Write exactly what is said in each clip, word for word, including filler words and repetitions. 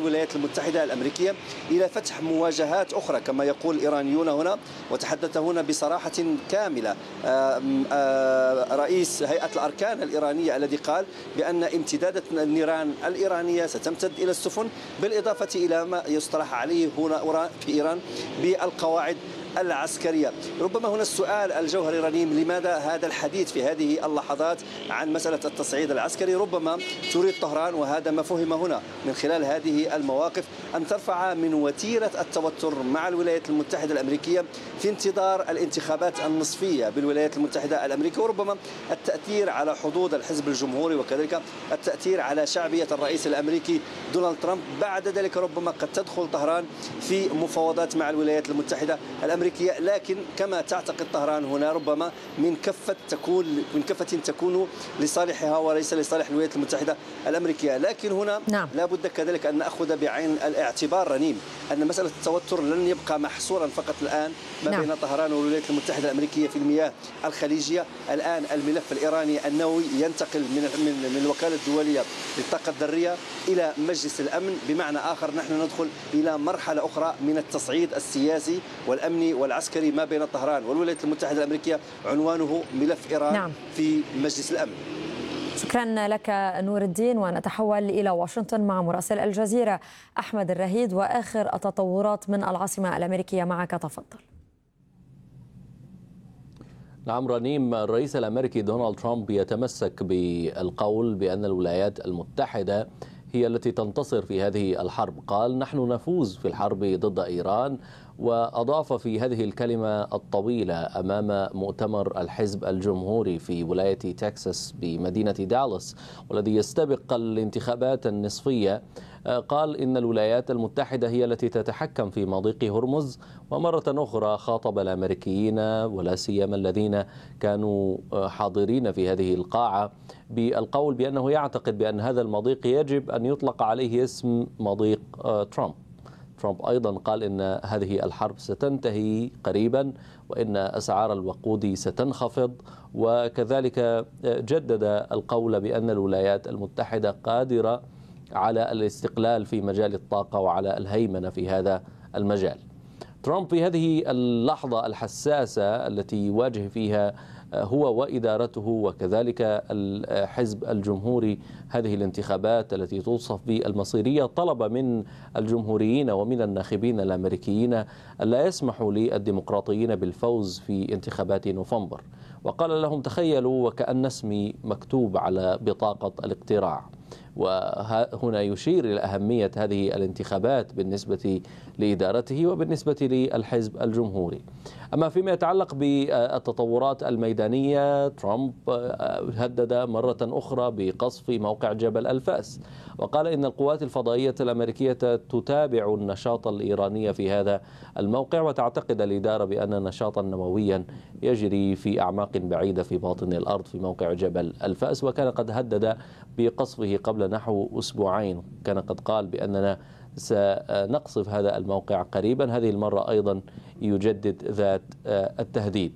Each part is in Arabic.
الولايات المتحدة الأمريكية إلى فتح مواجهات أخرى كما يقول الإيرانيون هنا، وتحدث هنا بصراحة كاملة رئيس هيئة الأركان الإيرانية الذي قال بأن امتداد النيران الإيرانية ستمتد إلى السفن، بالإضافة إلى ما يصطلح عليه هنا في إيران بالقواعد العسكرية. ربما هنا السؤال الجوهري رنيم، لماذا هذا الحديث في هذه اللحظات عن مسألة التصعيد العسكري؟ ربما تريد طهران، وهذا ما فهم هنا من خلال هذه المواقف، أن ترفع من وتيرة التوتر مع الولايات المتحدة الأمريكية في انتظار الانتخابات النصفية بالولايات المتحدة الأمريكية، وربما التأثير على حظوظ الحزب الجمهوري وكذلك التأثير على شعبية الرئيس الأمريكي دونالد ترامب. بعد ذلك ربما قد تدخل طهران في مفاوضات مع الولايات المتحدة الأمريكية، لكن كما تعتقد طهران هنا ربما من كفة تكون من كفة تكون لصالحها وليس لصالح الولايات المتحدة الأمريكية. لكن هنا نعم. لا بد كذلك أن نأخذ بعين الاعتبار رنيم أن مسألة التوتر لن يبقى محصورا فقط الآن ما نعم. بين طهران والولايات المتحدة الأمريكية في المياه الخليجية. الآن الملف الإيراني النووي ينتقل من من من الوكالة الدولية للطاقة الذرية إلى مجلس الأمن، بمعنى آخر نحن ندخل إلى مرحلة أخرى من التصعيد السياسي والأمني والعسكري ما بين طهران والولايات المتحدة الأمريكية، عنوانه ملف إيران نعم. في مجلس الأمن. شكرا لك نور الدين، ونتحول إلى واشنطن مع مراسل الجزيرة أحمد الرهيد وآخر التطورات من العاصمة الأمريكية. معك تفضل. نعم رنيم، الرئيس الأمريكي دونالد ترامب يتمسك بالقول بأن الولايات المتحدة هي التي تنتصر في هذه الحرب. قال نحن نفوز في الحرب ضد إيران، وأضاف في هذه الكلمة الطويلة أمام مؤتمر الحزب الجمهوري في ولاية تكساس بمدينة دالاس والذي يستبق الانتخابات النصفية، قال إن الولايات المتحدة هي التي تتحكم في مضيق هرمز. ومرة أخرى خاطب الأمريكيين ولا سيما الذين كانوا حاضرين في هذه القاعة بالقول بأنه يعتقد بأن هذا المضيق يجب أن يطلق عليه اسم مضيق ترامب. ترامب أيضا قال إن هذه الحرب ستنتهي قريبا وإن أسعار الوقود ستنخفض، وكذلك جدد القول بأن الولايات المتحدة قادرة على الاستقلال في مجال الطاقة وعلى الهيمنة في هذا المجال. ترامب في هذه اللحظة الحساسة التي يواجه فيها هو وإدارته وكذلك الحزب الجمهوري هذه الانتخابات التي توصف بالمصيرية، طلب من الجمهوريين ومن الناخبين الأمريكيين ألا يسمحوا للديمقراطيين بالفوز في انتخابات نوفمبر، وقال لهم تخيلوا وكأن اسمي مكتوب على بطاقة الاقتراع. وهنا يشير إلى أهمية هذه الانتخابات بالنسبة لإدارته وبالنسبة للحزب الجمهوري. أما فيما يتعلق بالتطورات الميدانية، ترامب هدد مرة أخرى بقصف موقع جبل الفأس، وقال إن القوات الفضائية الأمريكية تتابع النشاط الإيراني في هذا الموقع، وتعتقد الإدارة بأن نشاطا نوويا يجري في أعماق بعيدة في باطن الأرض في موقع جبل الفأس، وكان قد هدد بقصفه قبل نحو أسبوعين. كان قد قال بأننا سنقصف هذا الموقع قريبا، هذه المرة أيضا يجدد ذات التهديد.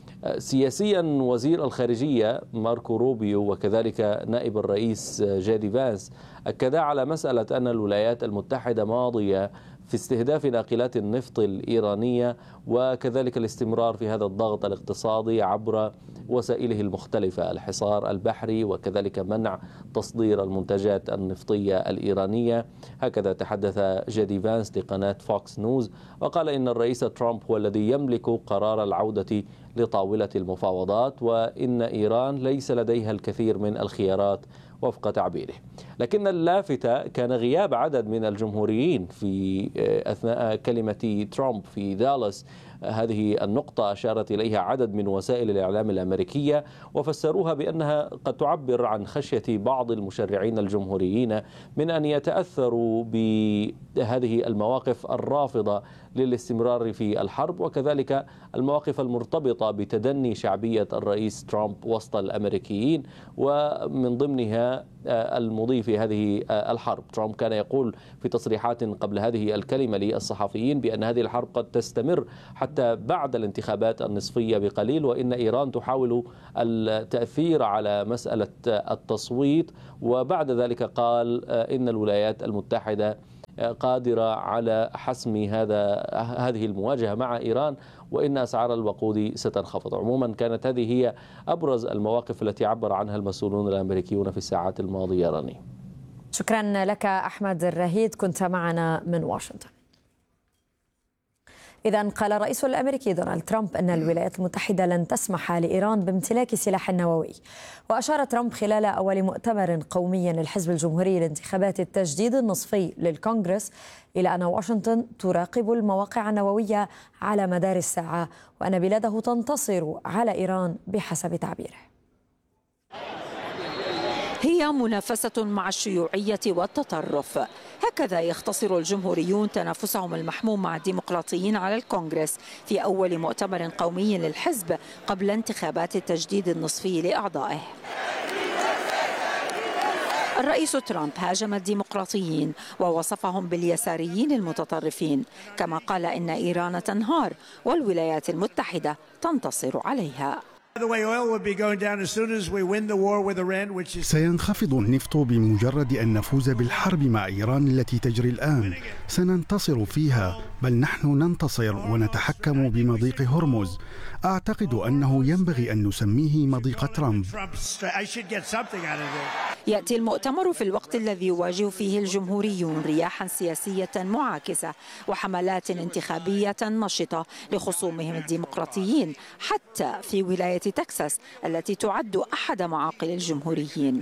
سياسيا وزير الخارجية ماركو روبيو وكذلك نائب الرئيس جيدي فانس أكدا على مسألة أن الولايات المتحدة ماضية في استهداف ناقلات النفط الإيرانية وكذلك الاستمرار في هذا الضغط الاقتصادي عبر وسائله المختلفة، الحصار البحري وكذلك منع تصدير المنتجات النفطية الإيرانية. هكذا تحدث جيدي فانس لقناة فوكس نيوز، وقال إن الرئيس ترامب هو الذي يملك قرار العودة لطاولة المفاوضات، وإن إيران ليس لديها الكثير من الخيارات وفق تعبيره. لكن اللافتة كان غياب عدد من الجمهوريين في أثناء كلمة ترامب في دالاس. هذه النقطة أشارت إليها عدد من وسائل الإعلام الأمريكية وفسروها بأنها قد تعبر عن خشية بعض المشرعين الجمهوريين من أن يتأثروا بهذه المواقف الرافضة للاستمرار في الحرب، وكذلك المواقف المرتبطة بتدني شعبية الرئيس ترامب وسط الأمريكيين، ومن ضمنها المضي في هذه الحرب. ترامب كان يقول في تصريحات قبل هذه الكلمة للصحفيين بأن هذه الحرب قد تستمر حتى بعد الانتخابات النصفية بقليل، وإن إيران تحاول التأثير على مسألة التصويت. وبعد ذلك قال إن الولايات المتحدة قادرة على حسم هذا هذه المواجهة مع إيران، وإن أسعار الوقود ستنخفض. عموما كانت هذه هي أبرز المواقف التي عبر عنها المسؤولون الأمريكيون في الساعات الماضية. راني، شكرا لك أحمد الرهيد، كنت معنا من واشنطن. إذن قال الرئيس الأمريكي دونالد ترامب أن الولايات المتحدة لن تسمح لإيران بامتلاك سلاح نووي. وأشار ترامب خلال أول مؤتمر قومي للحزب الجمهوري لانتخابات التجديد النصفي للكونغرس إلى أن واشنطن تراقب المواقع النووية على مدار الساعة، وأن بلاده تنتصر على إيران بحسب تعبيره. هي منافسة مع الشيوعية والتطرف، هكذا يختصر الجمهوريون تنافسهم المحموم مع الديمقراطيين على الكونغرس في أول مؤتمر قومي للحزب قبل انتخابات التجديد النصفي لأعضائه. الرئيس ترامب هاجم الديمقراطيين ووصفهم باليساريين المتطرفين، كما قال إن إيران تنهار والولايات المتحدة تنتصر عليها. سينخفض النفط بمجرد أن نفوز بالحرب مع إيران التي تجري الآن. سننتصر فيها، بل نحن ننتصر ونتحكم بمضيق هرمز. أعتقد أنه ينبغي أن نسميه مضيق ترامب. يأتي المؤتمر في الوقت الذي يواجه فيه الجمهوريون رياحا سياسية معاكسة وحملات انتخابية نشطة لخصومهم الديمقراطيين، حتى في ولاية تكساس التي تعد أحد معاقل الجمهوريين.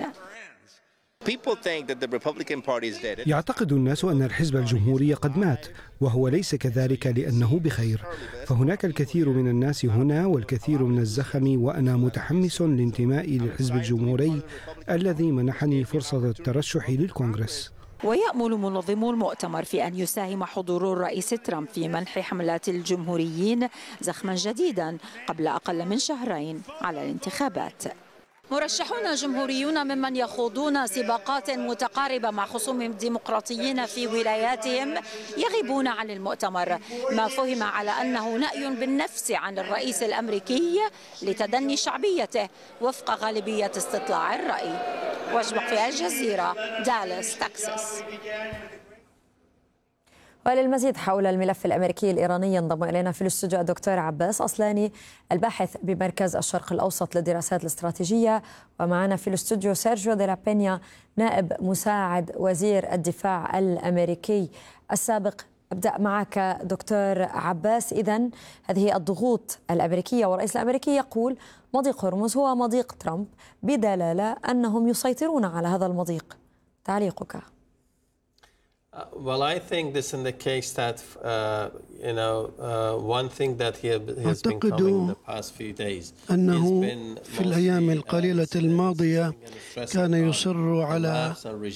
يعتقد الناس أن الحزب الجمهوري قد مات، وهو ليس كذلك لأنه بخير. فهناك الكثير من الناس هنا والكثير من الزخم، وأنا متحمس لانتمائي للحزب الجمهوري الذي منحني فرصة الترشح للكونغرس. ويأمل منظمو المؤتمر في أن يساهم حضور الرئيس ترامب في منح حملات الجمهوريين زخما جديدا قبل أقل من شهرين على الانتخابات. مرشحون جمهوريون ممن يخوضون سباقات متقاربة مع خصومهم الديمقراطيين في ولاياتهم يغيبون عن المؤتمر، ما فهم على أنه نأي بالنفس عن الرئيس الأمريكي لتدني شعبيته وفق غالبية استطلاع الرأي. واشبق في الجزيرة، دالاس، تكساس. وللمزيد حول الملف الأمريكي الإيراني ينضم إلينا في الاستوديو الدكتور عباس أصلاني، الباحث بمركز الشرق الأوسط للدراسات الاستراتيجية، ومعنا في الاستوديو سيرجيو دي لا بينيا نائب مساعد وزير الدفاع الأمريكي السابق. أبدأ معك دكتور عباس. إذن هذه الضغوط الأمريكية والرئيس الأمريكي يقول مضيق هرمز هو مضيق ترامب، بدلالة أنهم يسيطرون على هذا المضيق. تعليقك؟ Well, I think this in the case that uh, you know uh, one thing that he has been coming in the past few days. أنه في الأيام القليلة الماضية كان يصر على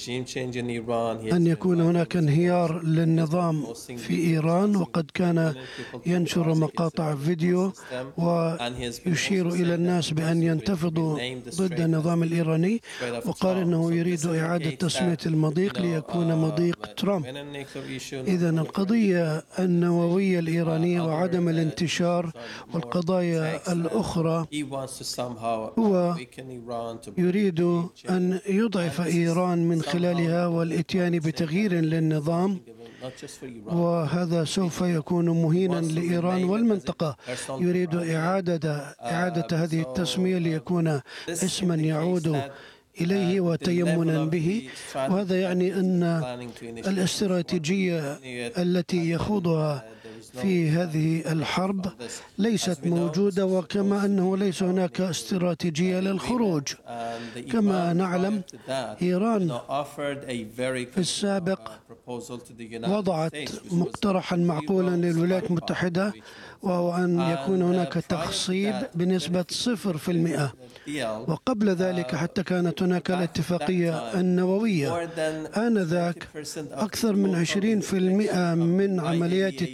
أن يكون هناك انهيار للنظام في إيران، وقد كان ينشر مقاطع فيديو ويشير إلى الناس بأن ينتفضوا ضد النظام الإيراني، وقال أنه يريد إعادة تسمية المضيق ليكون مضيق ترامب. إذن القضية النووية الإيرانية وعدم الانتشار والقضايا الأخرى، هو يريد أن يضعف إيران من خلالها والإتيان بتغيير للنظام، وهذا سوف يكون مهينا لإيران والمنطقة. يريد إعادة إعادة هذه التسمية ليكون اسما يعود إليه وتيمنا به، وهذا يعني أن الاستراتيجية التي يخوضها في هذه الحرب ليست موجودة، وكما أنه ليس هناك استراتيجية للخروج. كما نعلم إيران في السابق وضعت مقترحا معقولا للولايات المتحدة، وهو أن يكون هناك تخصيب بنسبة صفر في المئة، وقبل ذلك حتى كانت هناك الاتفاقية النووية. آنذاك أكثر من عشرين في المئة من عمليات التفتيش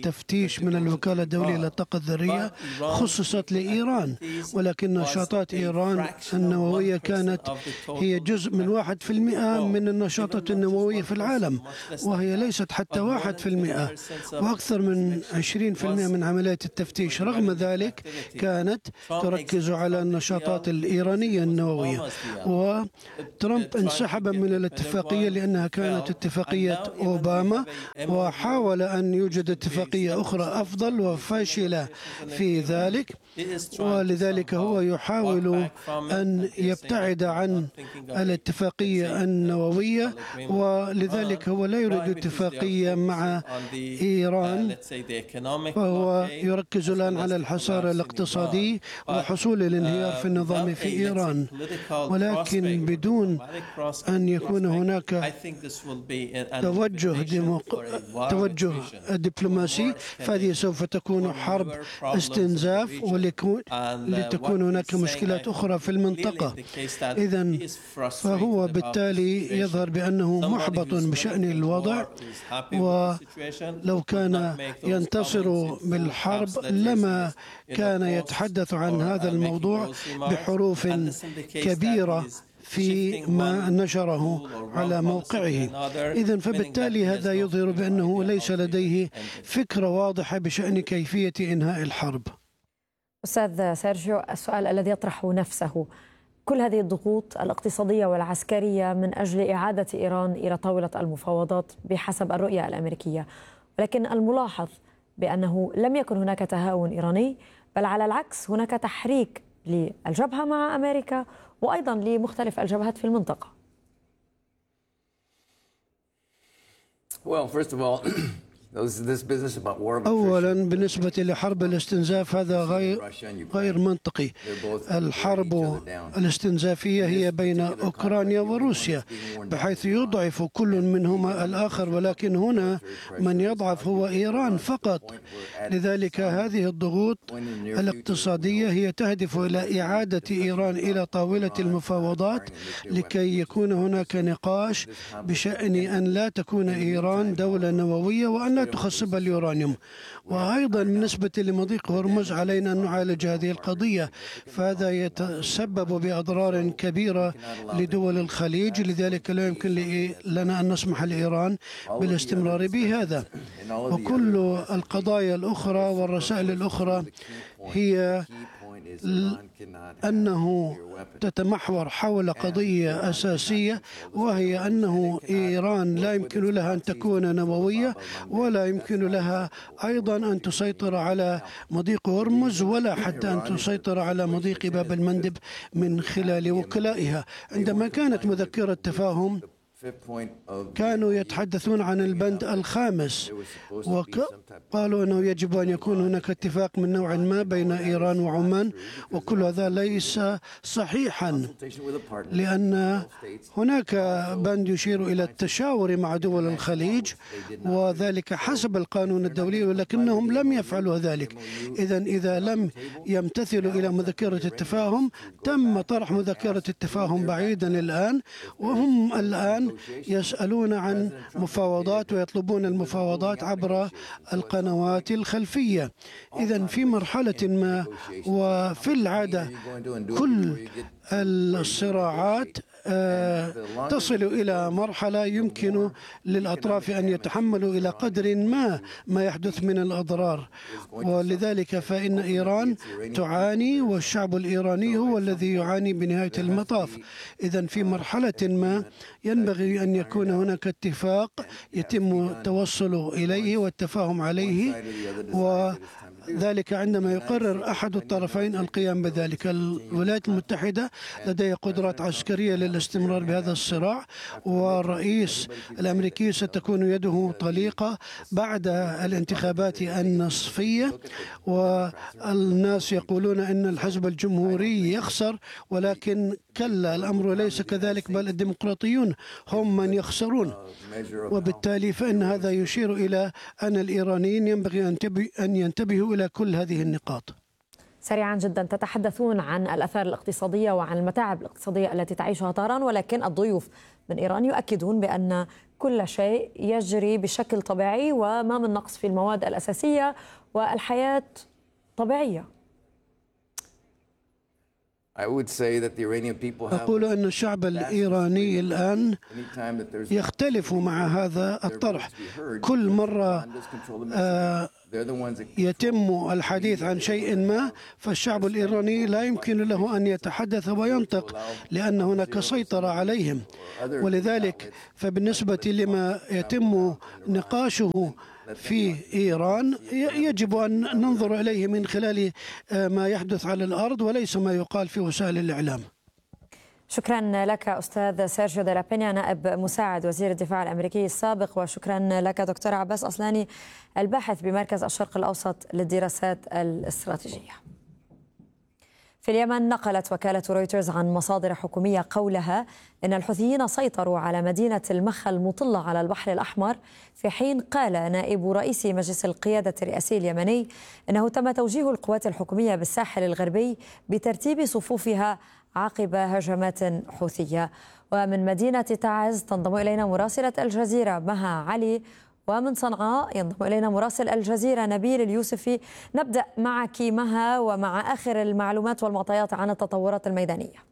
التفتيش من الوكالة الدولية للطاقة الذرية خصصت لإيران، ولكن نشاطات إيران النووية كانت هي جزء من واحد في المئة من النشاطات النووية في العالم، وهي ليست حتى واحد في المئة، وأكثر من عشرين في المئة من عمليات التفتيش. رغم ذلك كانت تركز على النشاطات الإيرانية النووية، وترامب انسحب من الاتفاقية لأنها كانت اتفاقية أوباما، وحاول أن يوجد اتفاقية أخرى أفضل وفاشلة في ذلك، ولذلك هو يحاول أن يبتعد عن الاتفاقية النووية، ولذلك هو لا يريد اتفاقية مع إيران، وهو يركز الآن على الحصار الاقتصادي وحصول الانهيار في النظام في إيران، ولكن بدون أن يكون هناك توجه ديمق... توجه دبلوماسي، فهذه سوف تكون حرب استنزاف، ولكون لتكون هناك مشكلات أخرى في المنطقة. إذن فهو بالتالي يظهر بأنه محبط بشأن الوضع، ولو كان ينتصر بالحرب لما كان يتحدث عن هذا الموضوع بحروف كبيرة فيما نشره على موقعه. إذن فبالتالي هذا يظهر بأنه ليس لديه فكرة واضحة بشأن كيفية إنهاء الحرب. أستاذ سيرجيو، السؤال الذي يطرح نفسه، كل هذه الضغوط الاقتصادية والعسكرية من أجل إعادة إيران إلى طاولة المفاوضات بحسب الرؤية الأمريكية، ولكن الملاحظ بأنه لم يكن هناك تهاون إيراني، بل على العكس هناك تحريك للجبهة مع أمريكا وأيضا لمختلف الجبهات في المنطقة. Well, first of all, أولا بالنسبة لحرب الاستنزاف هذا غير غير منطقي. الحرب الاستنزافية هي بين أوكرانيا وروسيا، بحيث يضعف كل منهما الآخر، ولكن هنا من يضعف هو إيران فقط. لذلك هذه الضغوط الاقتصادية هي تهدف إلى إعادة إيران إلى طاولة المفاوضات لكي يكون هناك نقاش بشأن أن لا تكون إيران دولة نووية وأن لا تخصب اليورانيوم. وأيضا بالنسبة لمضيق هرمز علينا أن نعالج هذه القضية، فهذا يتسبب بأضرار كبيرة لدول الخليج، لذلك لا يمكن لنا أن نسمح لإيران بالاستمرار بهذا. وكل القضايا الأخرى والرسائل الأخرى هي أنه تتمحور حول قضية أساسية، وهي أنه إيران لا يمكن لها أن تكون نووية، ولا يمكن لها أيضا أن تسيطر على مضيق هرمز، ولا حتى أن تسيطر على مضيق باب المندب من خلال وكلائها. عندما كانت مذكرة تفاهم كانوا يتحدثون عن البند الخامس، وقالوا أنه يجب أن يكون هناك اتفاق من نوع ما بين إيران وعمان، وكل هذا ليس صحيحا، لأن هناك بند يشير إلى التشاور مع دول الخليج، وذلك حسب القانون الدولي، ولكنهم لم يفعلوا ذلك. إذن إذا لم يمتثلوا إلى مذكرة التفاهم، تم طرح مذكرة التفاهم بعيدا الآن، وهم الآن يسألون عن مفاوضات ويطلبون المفاوضات عبر القنوات الخلفية. إذن في مرحلة ما، وفي العادة كل الصراعات تصل إلى مرحلة يمكن للأطراف أن يتحملوا إلى قدر ما ما يحدث من الأضرار، ولذلك فإن إيران تعاني والشعب الإيراني هو الذي يعاني بنهاية المطاف. إذن في مرحلة ما ينبغي أن يكون هناك اتفاق يتم التوصل إليه والتفاهم عليه، وذلك عندما يقرر أحد الطرفين القيام بذلك. الولايات المتحدة لديها قدرات عسكرية للاستمرار بهذا الصراع، والرئيس الأمريكي ستكون يده طليقة بعد الانتخابات النصفية، والناس يقولون أن الحزب الجمهوري يخسر، ولكن كلا، الأمر ليس كذلك، بل الديمقراطيون هم من يخسرون. وبالتالي فإن هذا يشير إلى أن الإيرانيين ينبغي أن ينتبهوا إلى كل هذه النقاط. سريعا جدا، تتحدثون عن الآثار الاقتصادية وعن المتاعب الاقتصادية التي تعيشها طهران، ولكن الضيوف من إيران يؤكدون بأن كل شيء يجري بشكل طبيعي وما من نقص في المواد الأساسية والحياة طبيعية. أقول أن الشعب الإيراني الآن يختلف مع هذا الطرح. كل مرة يتم الحديث عن شيء ما فالشعب الإيراني لا يمكن له أن يتحدث وينطق لأن هناك سيطرة عليهم، ولذلك فبالنسبة لما يتم نقاشه في إيران يجب أن ننظر إليه من خلال ما يحدث على الأرض وليس ما يقال في وسائل الإعلام. شكرا لك أستاذ سيرجيو دي لا بينيا نائب مساعد وزير الدفاع الأمريكي السابق، وشكرا لك دكتور عباس أصلاني الباحث بمركز الشرق الأوسط للدراسات الاستراتيجية. في اليمن نقلت وكالة رويترز عن مصادر حكومية قولها إن الحوثيين سيطروا على مدينة المخا المطلة على البحر الأحمر، في حين قال نائب رئيس مجلس القيادة الرئاسي اليمني إنه تم توجيه القوات الحكومية بالساحل الغربي بترتيب صفوفها عقب هجمات حوثية. ومن مدينة تعز تنضم إلينا مراسلة الجزيرة مها علي، ومن صنعاء ينضم إلينا مراسل الجزيرة نبيل اليوسفي. نبدأ معك مها ومع آخر المعلومات والمعطيات عن التطورات الميدانية.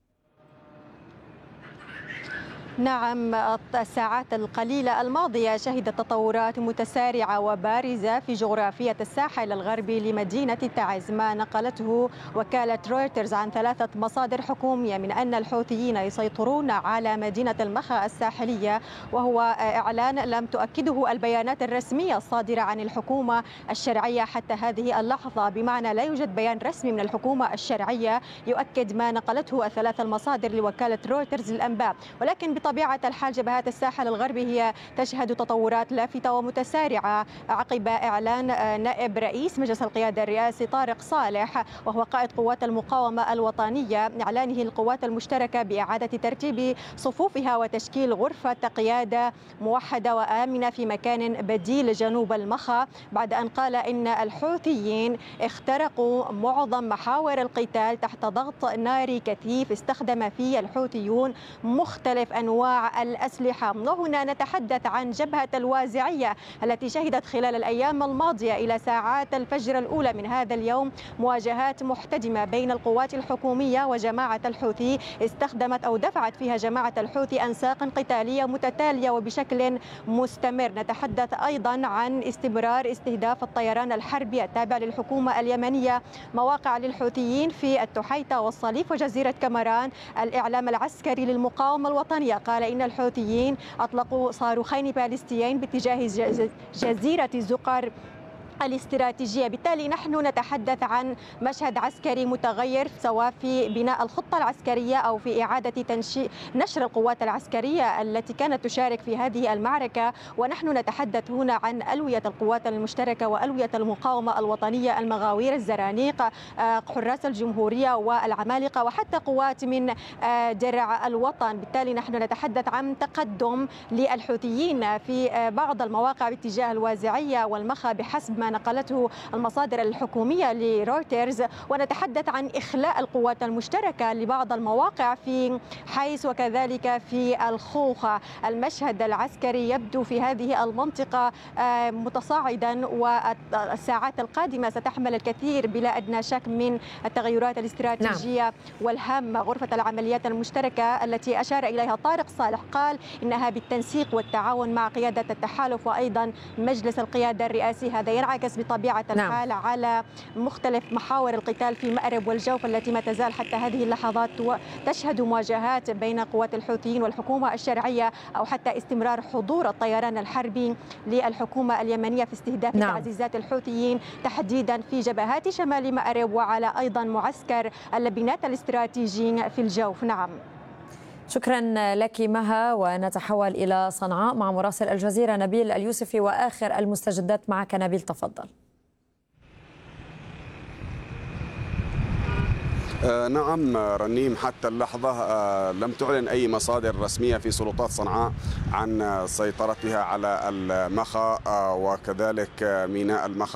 نعم، الساعات القليلة الماضية شهدت تطورات متسارعة وبارزة في جغرافية الساحل الغربي لمدينة تعز، ما نقلته وكالة رويترز عن ثلاثة مصادر حكومية من أن الحوثيين يسيطرون على مدينة المخا الساحلية، وهو إعلان لم تؤكده البيانات الرسمية الصادرة عن الحكومة الشرعية حتى هذه اللحظة، بمعنى لا يوجد بيان رسمي من الحكومة الشرعية يؤكد ما نقلته الثلاث المصادر لوكالة رويترز للأنباء. ولكن بطبيعة الحال جبهات الساحل الغربي هي تشهد تطورات لافتة ومتسارعة عقب إعلان نائب رئيس مجلس القيادة الرئاسي طارق صالح وهو قائد قوات المقاومة الوطنية إعلانه القوات المشتركة بإعادة ترتيب صفوفها وتشكيل غرفة قيادة موحدة وآمنة في مكان بديل جنوب المخا، بعد أن قال إن الحوثيين اخترقوا معظم محاور القتال تحت ضغط ناري كثيف استخدم فيه الحوثيون مختلف أنواع الأسلحة. وهنا نتحدث عن جبهة الوازعية التي شهدت خلال الأيام الماضية إلى ساعات الفجر الأولى من هذا اليوم مواجهات محتدمة بين القوات الحكومية وجماعة الحوثي، استخدمت أو دفعت فيها جماعة الحوثي أنساق قتالية متتالية وبشكل مستمر. نتحدث أيضا عن استمرار استهداف الطيران الحربي التابع للحكومة اليمنية مواقع للحوثيين في التحيطة والصليف وجزيرة كمران. الإعلام العسكري للمقاومة الوطنية قال إن الحوثيين أطلقوا صاروخين باليستيين باتجاه جزيرة زقر الاستراتيجية. بالتالي نحن نتحدث عن مشهد عسكري متغير سواء في بناء الخطة العسكرية أو في إعادة تنشيء نشر القوات العسكرية التي كانت تشارك في هذه المعركة. ونحن نتحدث هنا عن ألوية القوات المشتركة وألوية المقاومة الوطنية، المغاوير، الزرانيق، حراس الجمهورية والعمالقة وحتى قوات من درع الوطن. بالتالي نحن نتحدث عن تقدم للحوثيين في بعض المواقع باتجاه الوازعية والمخا بحسب ما نقلته المصادر الحكومية لرويترز، ونتحدث عن إخلاء القوات المشتركة لبعض المواقع في حيث وكذلك في الخوخة. المشهد العسكري يبدو في هذه المنطقة متصاعدا، والساعات القادمة ستحمل الكثير بلا أدنى شك من التغيرات الاستراتيجية نعم. والهامة. غرفة العمليات المشتركة التي أشار إليها طارق صالح قال إنها بالتنسيق والتعاون مع قيادة التحالف وأيضا مجلس القيادة الرئاسي. هذا ينعكس بطبيعة الحال نعم. على مختلف محاور القتال في مأرب والجوف التي ما تزال حتى هذه اللحظات تشهد مواجهات بين قوات الحوثيين والحكومة الشرعية، أو حتى استمرار حضور الطيران الحربي للحكومة اليمنية في استهداف نعم. تعزيزات الحوثيين تحديدا في جبهات شمال مأرب وعلى أيضا معسكر اللبنات الاستراتيجي في الجوف. نعم. شكرا لك مها، ونتحول إلى صنعاء مع مراسل الجزيرة نبيل اليوسفي وآخر المستجدات معك. نبيل تفضل. آه نعم رنيم، حتى اللحظة آه لم تعلن أي مصادر رسمية في سلطات صنعاء عن سيطرتها على المخا آه وكذلك ميناء المخا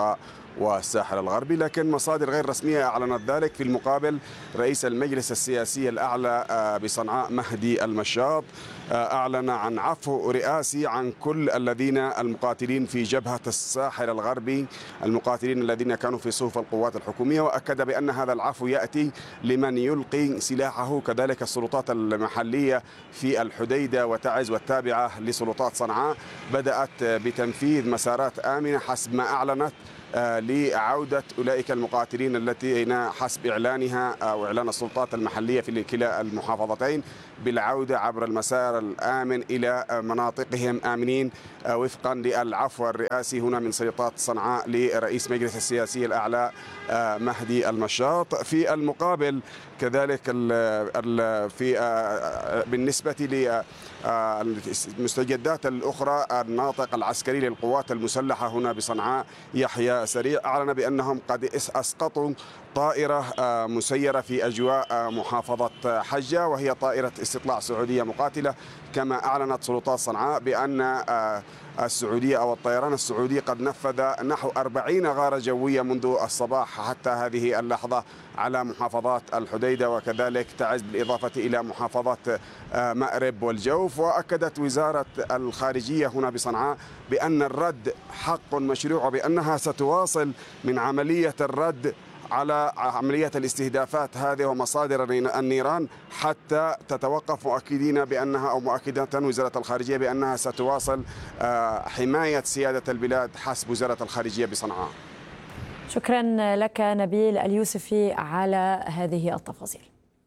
والساحل الغربي، لكن مصادر غير رسمية أعلنت ذلك. في المقابل رئيس المجلس السياسي الأعلى بصنعاء مهدي المشاط أعلن عن عفو رئاسي عن كل الذين المقاتلين في جبهة الساحل الغربي، المقاتلين الذين كانوا في صفوف القوات الحكومية، وأكد بأن هذا العفو يأتي لمن يلقي سلاحه. كذلك السلطات المحلية في الحديدة وتعز والتابعة لسلطات صنعاء بدأت بتنفيذ مسارات آمنة حسب ما أعلنت لعودة أولئك المقاتلين الذين حسب إعلانها أو إعلان السلطات المحلية في كلا المحافظتين بالعودة عبر المسار الآمن إلى مناطقهم آمنين وفقا للعفو الرئاسي هنا من سلطات صنعاء لرئيس مجلس السياسي الأعلى مهدي المشاط. في المقابل كذلك في بالنسبة للمستجدات الأخرى، الناطق العسكري للقوات المسلحة هنا بصنعاء يحيى سريع أعلن بأنهم قد أسقطوا طائرة مسيرة في أجواء محافظة حجة، وهي طائرة استطلاع سعودية مقاتلة. كما أعلنت سلطات صنعاء بأن السعودية أو الطيران السعودي قد نفذ نحو أربعين غارة جوية منذ الصباح حتى هذه اللحظة على محافظات الحديدة وكذلك تعز، بالإضافة إلى محافظة مأرب والجوف. وأكدت وزارة الخارجية هنا بصنعاء بأن الرد حق مشروع وبأنها ستواصل من عملية الرد على عملية الاستهدافات هذه ومصادر النيران حتى تتوقف، مؤكدين بأنها أو مؤكدة وزارة الخارجية بأنها ستواصل حماية سيادة البلاد حسب وزارة الخارجية بصنعاء. شكرا لك نبيل اليوسفي على هذه التفاصيل.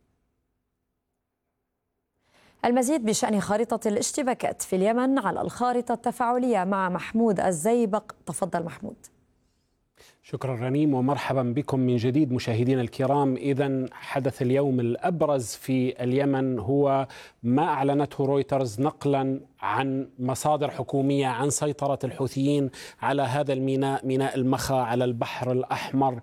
المزيد بشأن خارطة الاشتباكات في اليمن على الخارطة التفاعلية مع محمود الزيبق. تفضل محمود. شكرا رنيم ومرحبا بكم من جديد مشاهدينا الكرام. إذن حدث اليوم الأبرز في اليمن هو ما أعلنته رويترز نقلا عن مصادر حكومية عن سيطرة الحوثيين على هذا الميناء، ميناء المخا على البحر الأحمر.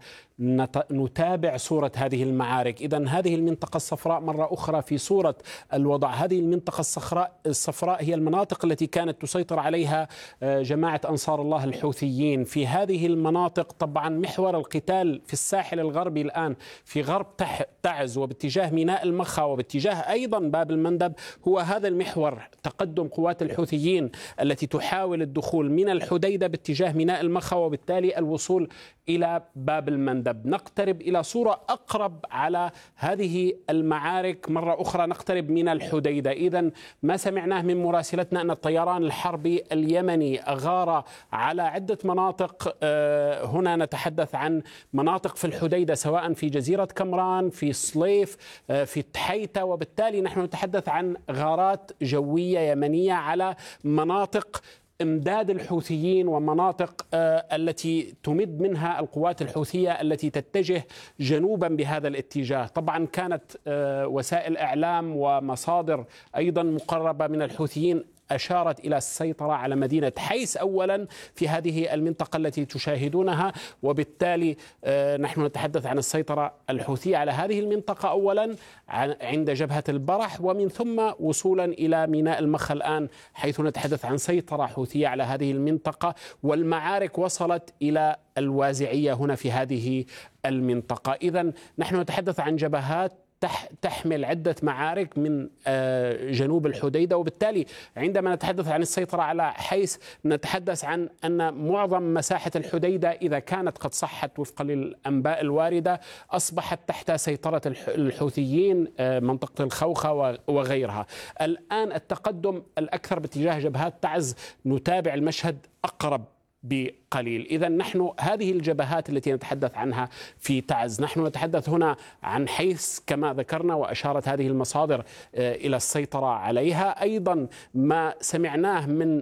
نتابع صورة هذه المعارك. إذن هذه المنطقة الصفراء مرة أخرى في صورة الوضع. هذه المنطقة الصفراء الصفراء هي المناطق التي كانت تسيطر عليها جماعة أنصار الله الحوثيين. في هذه المناطق طبعا محور القتال في الساحل الغربي الآن في غرب تعز وباتجاه ميناء المخا وباتجاه أيضا باب المندب هو هذا المحور. تقدم قوات الحوثيين التي تحاول الدخول من الحديدة باتجاه ميناء المخا وبالتالي الوصول إلى باب المندب. نقترب إلى صورة أقرب على هذه المعارك مرة أخرى، نقترب من الحديدة. إذن ما سمعناه من مراسلتنا أن الطيران الحربي اليمني أغار على عدة مناطق. هنا نتحدث عن مناطق في الحديدة سواء في جزيرة كمران، في صليف، في تحيتة، وبالتالي نحن نتحدث عن غارات جوية يمنية على مناطق امداد الحوثيين ومناطق التي تمد منها القوات الحوثية التي تتجه جنوبا بهذا الاتجاه. طبعا كانت وسائل إعلام ومصادر أيضا مقربة من الحوثيين أشارت إلى السيطرة على مدينة حيس أولا في هذه المنطقة التي تشاهدونها، وبالتالي نحن نتحدث عن السيطرة الحوثية على هذه المنطقة أولا عند جبهة البرح، ومن ثم وصولا إلى ميناء المخا الآن حيث نتحدث عن سيطرة حوثية على هذه المنطقة. والمعارك وصلت إلى الوازعية هنا في هذه المنطقة. إذن نحن نتحدث عن جبهات تحمل عدة معارك من جنوب الحديدة، وبالتالي عندما نتحدث عن السيطرة على حيس نتحدث عن أن معظم مساحة الحديدة إذا كانت قد صحت وفقا للأنباء الواردة أصبحت تحت سيطرة الحوثيين، منطقة الخوخة وغيرها. الآن التقدم الأكثر باتجاه جبهات تعز، نتابع المشهد أقرب بقليل. إذن نحن هذه الجبهات التي نتحدث عنها في تعز، نحن نتحدث هنا عن حيث كما ذكرنا وأشارت هذه المصادر إلى السيطرة عليها. أيضا ما سمعناه من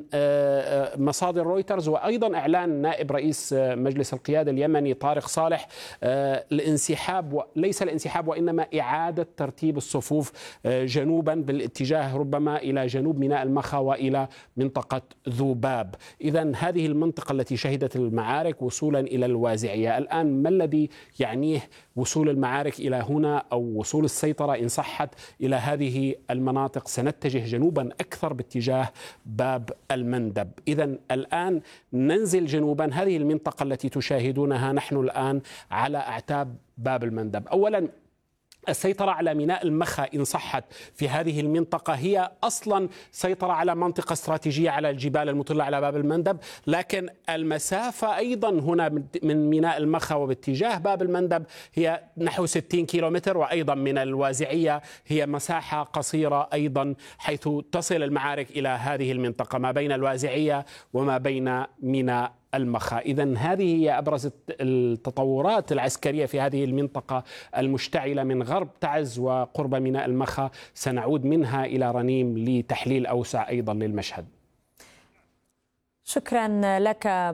مصادر رويترز وأيضا إعلان نائب رئيس مجلس القيادة اليمني طارق صالح الانسحاب، ليس الانسحاب وإنما إعادة ترتيب الصفوف جنوبا بالاتجاه ربما إلى جنوب ميناء المخا وإلى منطقة ذوباب. إذن هذه المنطقة المنطقة التي شهدت المعارك وصولا إلى الوازعية. الآن ما الذي يعنيه وصول المعارك إلى هنا أو وصول السيطرة إن صحت إلى هذه المناطق؟ سنتجه جنوبا أكثر باتجاه باب المندب. إذن الآن ننزل جنوبا، هذه المنطقة التي تشاهدونها نحن الآن على أعتاب باب المندب. أولا السيطرة على ميناء المخا إن صحت في هذه المنطقة هي أصلا سيطرة على منطقة استراتيجية على الجبال المطلة على باب المندب، لكن المسافة أيضا هنا من ميناء المخا وباتجاه باب المندب هي نحو ستين كيلومتر، وأيضا من الوازعية هي مساحة قصيرة أيضا، حيث تصل المعارك إلى هذه المنطقة ما بين الوازعية وما بين ميناء المخا. إذن هذه هي أبرز التطورات العسكرية في هذه المنطقة المشتعلة من غرب تعز وقرب ميناء المخا. سنعود منها إلى رنيم لتحليل أوسع أيضا للمشهد. شكرا لك